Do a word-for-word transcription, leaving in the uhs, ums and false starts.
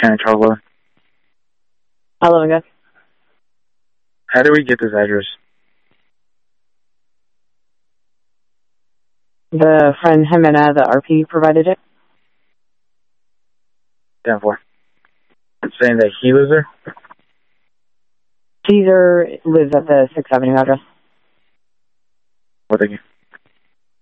County Charles eleven. Hello again. How do we get this address? The friend Jimena, the R P, provided it. Down for. Saying that he lives there? Caesar lives at the sixth Avenue address. Well, thank you.